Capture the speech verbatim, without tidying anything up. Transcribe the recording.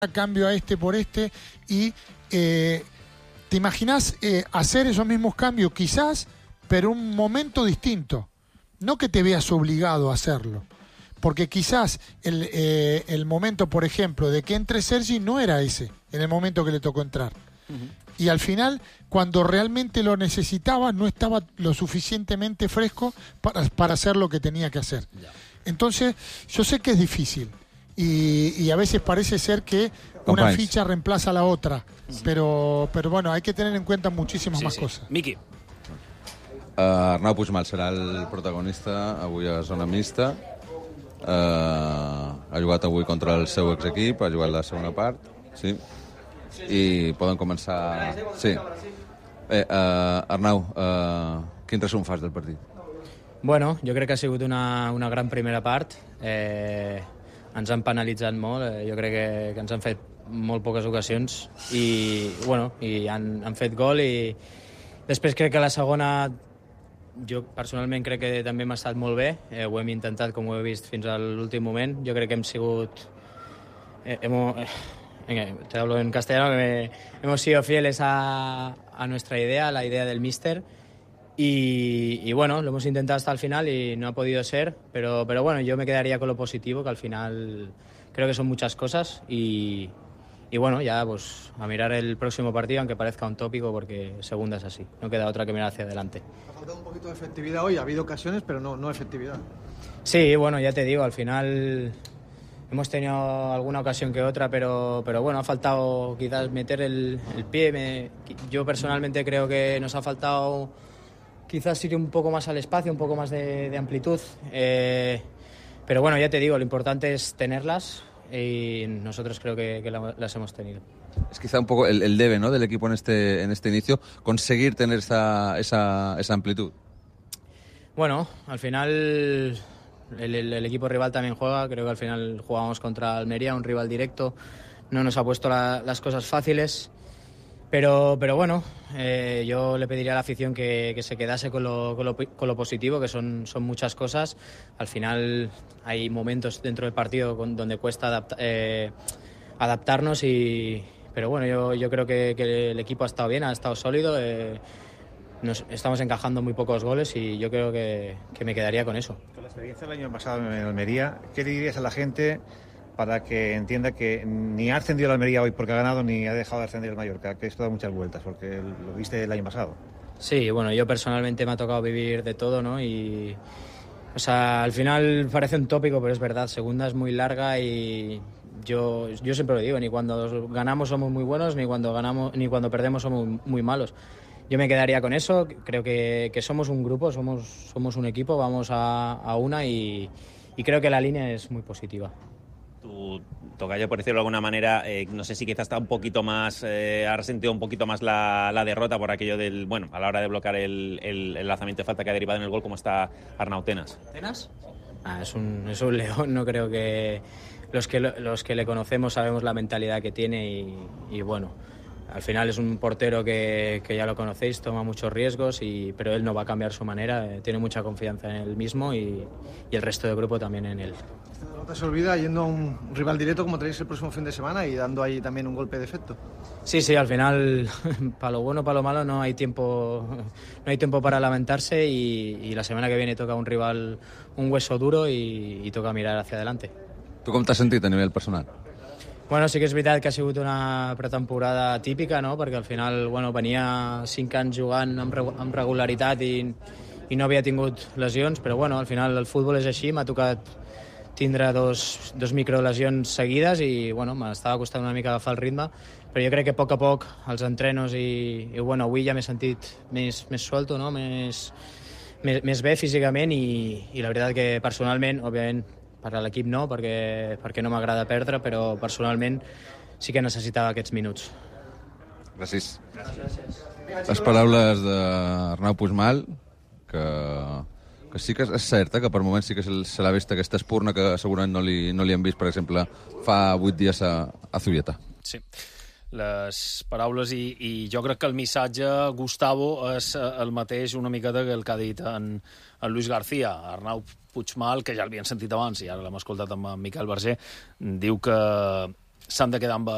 cambio a este por este y eh, te imaginás eh, hacer esos mismos cambios quizás, pero un momento distinto, no que te veas obligado a hacerlo, porque quizás el, eh, el momento, por ejemplo, de que entre Sergi no era ese, en el momento que le tocó entrar. Uh-huh. Y al final, cuando realmente lo necesitaba, no estaba lo suficientemente fresco para, para hacer lo que tenía que hacer. Yeah. Entonces, yo sé que es difícil. Y, y a veces parece ser que una Companys. ficha reemplaza a la otra. Sí. Pero, pero bueno, hay que tener en cuenta muchísimas sí, más sí. cosas. Miqui. Uh, Arnau Puigmal serà el protagonista avui a zona mixta. Uh, ha jugat avui contra el seu exequip, ha jugat la segona part, sí. I poden començar... Sí. Eh, uh, Arnau, uh, quin resum fas del partit? Bueno, jo crec que ha sigut una, una gran primera part. Eh, ens han penalitzat molt, eh, jo crec que, que ens han fet molt poques ocasions i, bueno, i han, han fet gol i després crec que la segona jo personalment crec que també hem estat molt bé, eh, ho hem intentat com ho he vist fins a l'últim moment, jo crec que hem sigut eh, hemos, eh, te hablo en castellano, que hemos sido fieles a, a nuestra idea, a la idea del míster. Y, y bueno, lo hemos intentado hasta el final y no ha podido ser, pero, pero bueno, yo me quedaría con lo positivo, que al final creo que son muchas cosas y, y bueno, ya pues a mirar el próximo partido, aunque parezca un tópico, porque segunda es así, no queda otra que mirar hacia adelante. Ha faltado un poquito de efectividad hoy, ha habido ocasiones, pero no, no efectividad. Sí, bueno, ya te digo, al final hemos tenido alguna ocasión que otra, pero, pero bueno, ha faltado quizás meter el, el pie. Me, yo personalmente creo que nos ha faltado quizás ir un poco más al espacio, un poco más de, de amplitud. Eh, pero bueno, ya te digo, lo importante es tenerlas y nosotros creo que, que la, las hemos tenido. Es quizá un poco el, el debe, ¿no?, del equipo en este, en este inicio, conseguir tener esa, esa, esa amplitud. Bueno, al final el, el, el equipo rival también juega. Creo que al final jugamos contra Almería, un rival directo. No nos ha puesto la, las cosas fáciles. Pero, pero bueno, eh, yo le pediría a la afición que, que se quedase con lo, con lo, con lo positivo, que son, son muchas cosas. Al final hay momentos dentro del partido con, donde cuesta adapta, eh, adaptarnos, y, pero bueno, yo, yo creo que, que el equipo ha estado bien, ha estado sólido. Eh, nos estamos encajando muy pocos goles y yo creo que, que me quedaría con eso. Con la experiencia del año pasado en Almería, ¿qué le dirías a la gente para que entienda que ni ha ascendido la Almería hoy porque ha ganado, ni ha dejado de ascender el Mallorca, que esto da muchas vueltas, porque lo viste el año pasado? Sí, bueno, yo personalmente me ha tocado vivir de todo, ¿no? Y, o sea, al final parece un tópico, pero es verdad, segunda es muy larga y yo, yo siempre lo digo, ni cuando ganamos somos muy buenos, ni cuando, ganamos, ni cuando perdemos somos muy malos. Yo me quedaría con eso, creo que, que somos un grupo, somos, somos un equipo, vamos a, a una y, y creo que la línea es muy positiva. Tu tocayo, por decirlo de alguna manera, eh, no sé si quizás está un poquito más, eh, ha resentido un poquito más la, la derrota por aquello del, bueno, a la hora de bloquear el, el, el lanzamiento de falta que ha derivado en el gol, como está Arnau Tenas. ¿Tenas? Ah, es un, es un león, no creo que los que los que le conocemos sabemos la mentalidad que tiene y, y bueno, al final es un portero que, que ya lo conocéis, toma muchos riesgos, y, pero él no va a cambiar su manera, eh, tiene mucha confianza en él mismo y, y el resto del grupo también en él. Esta derrota se olvida yendo a un rival directo como tenéis el próximo fin de semana y dando ahí también un golpe de efecto. Sí, sí, al final, para lo bueno, para lo malo, no hay tiempo, no hay tiempo para lamentarse y, y la semana que viene toca un rival, un hueso duro y, y toca mirar hacia adelante. Tu com t'has sentit a nivell personal? Bueno, sí que és veritat que ha sigut una pretemporada típica, no? Perquè al final, bueno, venia cinc anys jugant amb, amb regularitat i, i no havia tingut lesions, però bueno, al final el futbol és així, m'ha tocat tindre dos, dos microlesions seguides i bueno, m'estava costant una mica agafar el ritme, però jo crec que a poc a poc els entrenos i, i bueno, avui ja m'he sentit més, més suelto, no? més, més, més bé físicament i, i la veritat que personalment, òbviament, per a l'equip no, perquè, perquè no m'agrada perdre, però personalment sí que necessitava aquests minuts. Gràcies. Gràcies. Les paraules d'Arnau Puigmal, que, que sí que és certa, que per moments sí que se l'ha vist aquesta espurna que segurament no li, no li hem vist, per exemple, fa vuit dies a, a Zubieta. Sí, les paraules i, i jo crec que el missatge, Gustavo, és el mateix una miqueta que el que ha dit en, en Luis García. Arnau Puigmal, que ja l'havien sentit abans i ara l'hem escoltat amb en Miquel Berger, diu que s'han de quedar amb